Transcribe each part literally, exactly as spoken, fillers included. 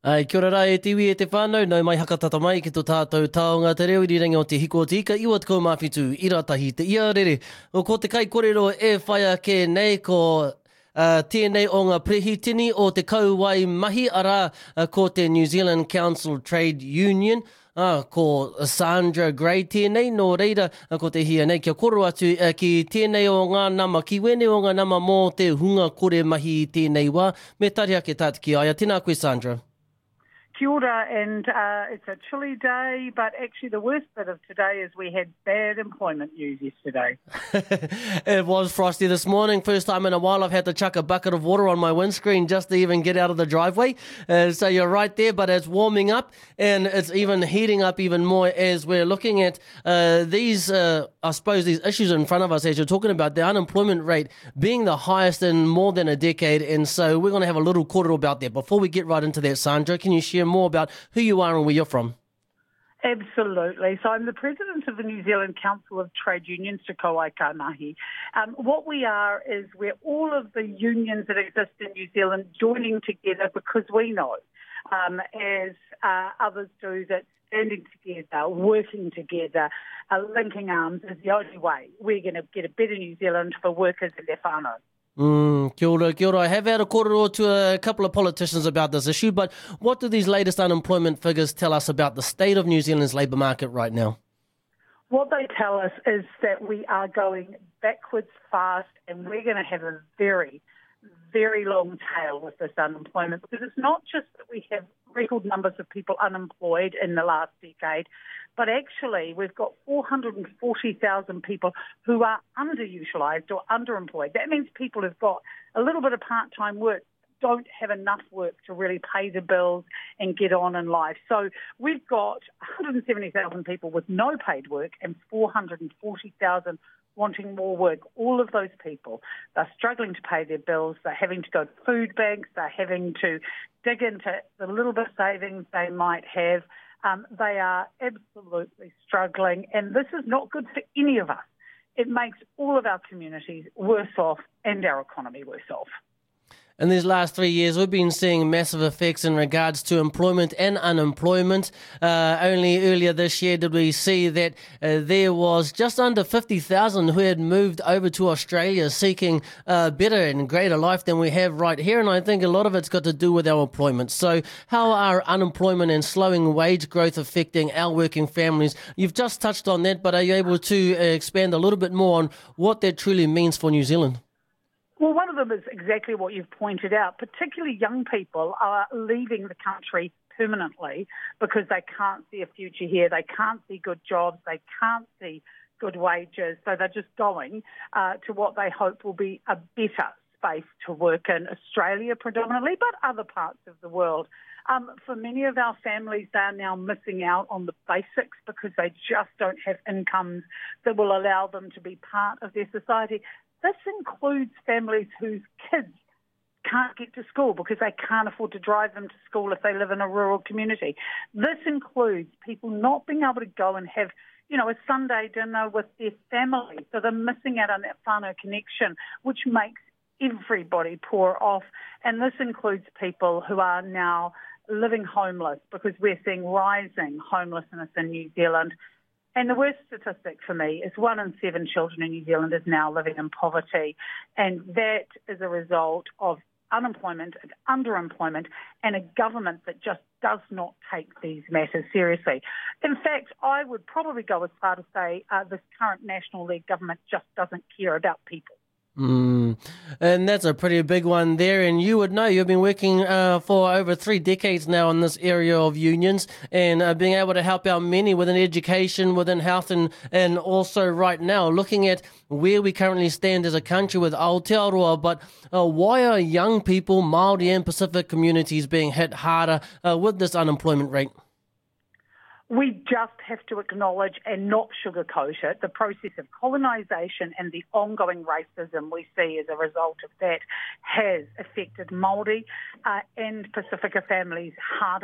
Ai, kia ora rā e tiwi e te whānau, nau mai hakatata mai ki tō tātou taonga te reo i ringa o te hiko o te ika, iwa te kaumawhitu, iratahi te ia rere. O ko te kai kōrero e whaia ke nei ko uh, tēnei o ngā prehitini o te kauwai mahi, arā uh, ko te New Zealand Council Trade Union, uh, ko Sandra Gray tēnei, no reira uh, ko te hia nei, kia koro atu uh, ki tēnei o ngā nama, ki wene o ngā nama mō te hunga kore mahi i tēnei wā, me tariha ke tātu ki aia. Tēnā koe, Sandra. Kia ora, and uh, it's a chilly day, but actually the worst bit of today is we had bad employment news yesterday. It was frosty this morning. First time in a while I've had to chuck a bucket of water on my windscreen just to even get out of the driveway. Uh, so you're right there, but it's warming up and it's even heating up even more as we're looking at uh, these, uh, I suppose, these issues in front of us as you're talking about the unemployment rate being the highest in more than a decade. And so we're going to have a little quarter about that. Before we get right into that, Sandra, can you share more about who you are and where you're from? Absolutely. So I'm the president of the New Zealand Council of Trade Unions, Te Kauai Kanahi. Um, what we are is we're all of the unions that exist in New Zealand joining together because we know, um, as uh, others do, that standing together, working together, uh, linking arms is the only way we're going to get a better New Zealand for workers and their whānau. Mm, kia ora, kia ora. I have had a kōrero to a couple of politicians about this issue, but what do these latest unemployment figures tell us about the state of New Zealand's labour market right now? What they tell us is that we are going backwards fast and we're going to have a very, very long tail with this unemployment, because it's not just that we have record numbers of people unemployed in the last decade, but actually we've got four hundred forty thousand people who are underutilised or underemployed. That means people who've got a little bit of part-time work don't have enough work to really pay the bills and get on in life. So we've got one hundred seventy thousand people with no paid work and four hundred forty thousand wanting more work. All of those people, they're struggling to pay their bills, they're having to go to food banks, they're having to dig into the little bit of savings they might have. Um, they are absolutely struggling, and this is not good for any of us. It makes all of our communities worse off and our economy worse off. In these last three years, we've been seeing massive effects in regards to employment and unemployment. Uh, only earlier this year did we see that uh, there was just under fifty thousand who had moved over to Australia seeking a better and greater life than we have right here. And I think a lot of it's got to do with our employment. So how are unemployment and slowing wage growth affecting our working families? You've just touched on that, but are you able to uh, expand a little bit more on what that truly means for New Zealand? Well, one of them is exactly what you've pointed out. Particularly young people are leaving the country permanently because they can't see a future here. They can't see good jobs. They can't see good wages. So they're just going uh, to what they hope will be a better space to work in, Australia predominantly, but other parts of the world. Um, for many of our families, they are now missing out on the basics because they just don't have incomes that will allow them to be part of their society. This includes families whose kids can't get to school because they can't afford to drive them to school if they live in a rural community. This includes people not being able to go and have, you know, a Sunday dinner with their family. So they're missing out on that whānau connection, which makes everybody poor off. And this includes people who are now living homeless because we're seeing rising homelessness in New Zealand. And the worst statistic for me is one in seven children in New Zealand is now living in poverty. And that is a result of unemployment and underemployment and a government that just does not take these matters seriously. In fact, I would probably go as far to say uh, this current National League government just doesn't care about people. Mm. And that's a pretty big one there. And you would know, you've been working uh, for over three decades now in this area of unions and uh, being able to help out many within education, within health, and, and also right now looking at where we currently stand as a country with Aotearoa. But uh, why are young people, Māori and Pacific communities being hit harder uh, with this unemployment rate? We just have to acknowledge and not sugarcoat it. The process of colonisation and the ongoing racism we see as a result of that has affected Māori uh, and Pacifica families harder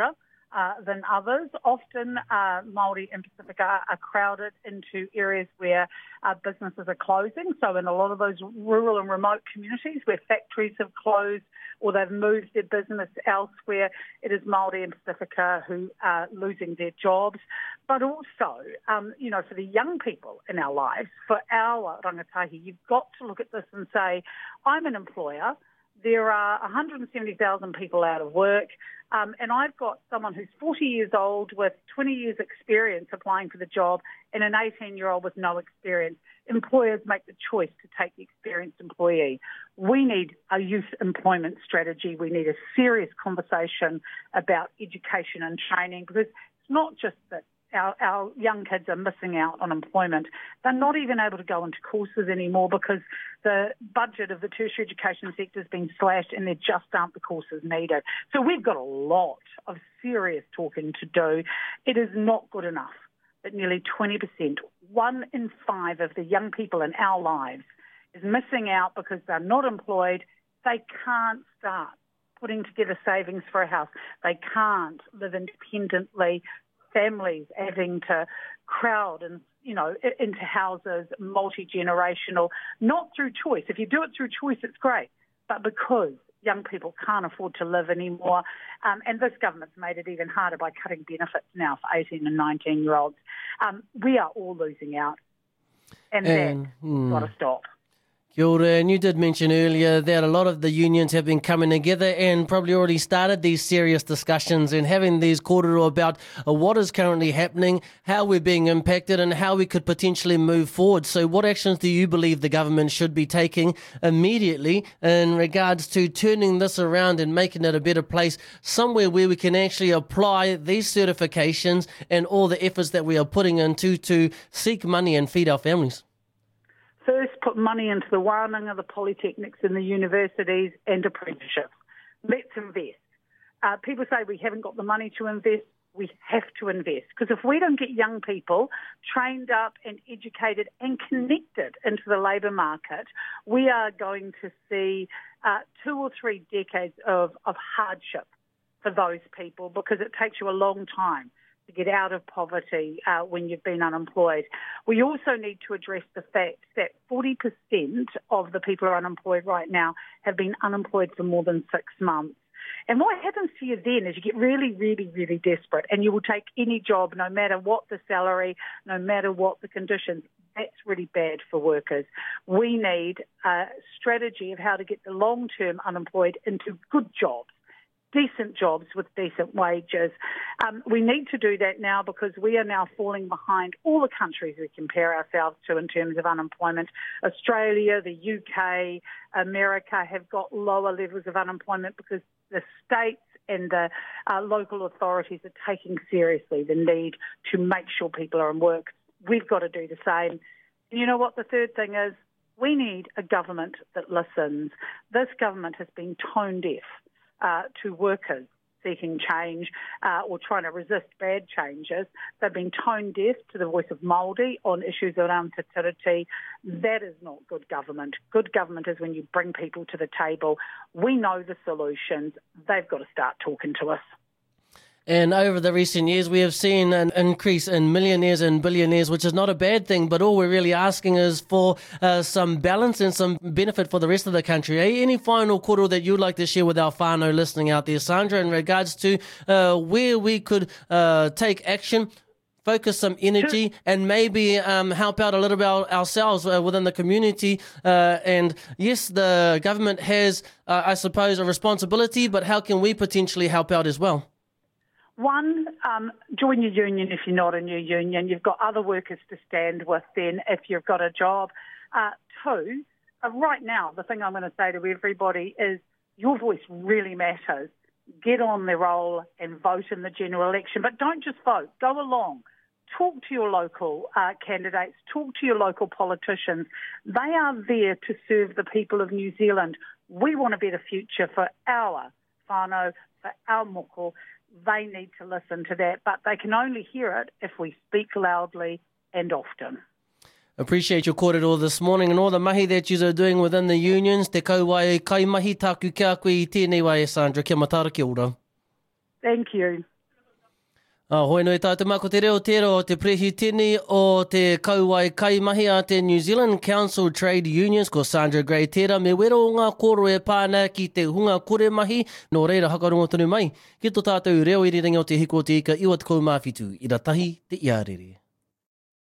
uh, than others. Often uh, Māori in Pacifica are crowded into areas where uh, businesses are closing. So in a lot of those rural and remote communities where factories have closed or they've moved their business elsewhere, it is Māori in Pacifica who are losing their jobs. But also, um, you know, for the young people in our lives, for our rangatahi, you've got to look at this and say, I'm an employer. There are one hundred seventy thousand people out of work, um, and I've got someone who's forty years old with twenty years experience applying for the job and an eighteen-year-old with no experience. Employers make the choice to take the experienced employee. We need a youth employment strategy. We need a serious conversation about education and training, because it's not just that Our, our young kids are missing out on employment. They're not even able to go into courses anymore because the budget of the tertiary education sector has been slashed and there just aren't the courses needed. So we've got a lot of serious talking to do. It is not good enough that nearly twenty percent, one in five of the young people in our lives is missing out because they're not employed. They can't start putting together savings for a house. They can't live independently. Families having to crowd and, you know, into houses, multi-generational, not through choice. If you do it through choice, it's great, but because young people can't afford to live anymore. Um, and this government's made it even harder by cutting benefits now for eighteen and nineteen-year-olds. Um, we are all losing out, and, and that's hmm. got to stop. Kia ora, and you did mention earlier that a lot of the unions have been coming together and probably already started these serious discussions and having these kōrero about uh, what is currently happening, how we're being impacted and how we could potentially move forward. So what actions do you believe the government should be taking immediately in regards to turning this around and making it a better place, somewhere where we can actually apply these certifications and all the efforts that we are putting into to seek money and feed our families? First, put money into the wānanga, the polytechnics and the universities and apprenticeships. Let's invest. Uh, people say we haven't got the money to invest. We have to invest, because if we don't get young people trained up and educated and connected into the labour market, we are going to see uh, two or three decades of, of hardship for those people, because it takes you a long time to get out of poverty uh, when you've been unemployed. We also need to address the fact that forty percent of the people who are unemployed right now have been unemployed for more than six months. And what happens to you then is you get really, really, really desperate, and you will take any job, no matter what the salary, no matter what the conditions. That's really bad for workers. We need a strategy of how to get the long-term unemployed into good jobs, decent jobs with decent wages. Um, we need to do that now, because we are now falling behind all the countries we compare ourselves to in terms of unemployment. Australia, the U K, America have got lower levels of unemployment because the states and the uh, local authorities are taking seriously the need to make sure people are in work. We've got to do the same. And you know what the third thing is? We need a government that listens. This government has been tone deaf Uh, to workers seeking change uh, or trying to resist bad changes. They've been tone deaf to the voice of Māori on issues around te tiriti. That is not good government. Good government is when you bring people to the table. We know the solutions. They've got to start talking to us. And over the recent years, we have seen an increase in millionaires and billionaires, which is not a bad thing, but all we're really asking is for uh, some balance and some benefit for the rest of the country. Eh? Any final kōrero that you'd like to share with our whānau listening out there, Sandra, in regards to uh, where we could uh, take action, focus some energy, and maybe um, help out a little bit ourselves uh, within the community? Uh, and yes, the government has, uh, I suppose, a responsibility, but how can we potentially help out as well? One, um, join your union if you're not in your union. You've got other workers to stand with then if you've got a job. Uh, two, uh, right now, the thing I'm going to say to everybody is your voice really matters. Get on the roll and vote in the general election. But don't just vote. Go along. Talk to your local uh, candidates. Talk to your local politicians. They are there to serve the people of New Zealand. We want a better future for our whānau, for our moko. They need to listen to that, but they can only hear it if we speak loudly and often. Appreciate your kōrero this morning and all the mahi that you are doing within the unions. Te kauwai kai mahi tāku kia koe I tēnei wai, Sandra. Kia matara, kia ora. Thank you. Ah, hoi noi tātou mako te reo tero o te prehitini o te kauai kaimahi a te New Zealand Council Trade Unions ko Sandra Gray tera me wero o ngā koro e pāna ki te hunga kore mahi no reira hakarongo tonu mai ki tō tātou reo iriringa o te hiko o te ika iwa te kaumāwhitu i ratahi te iarere.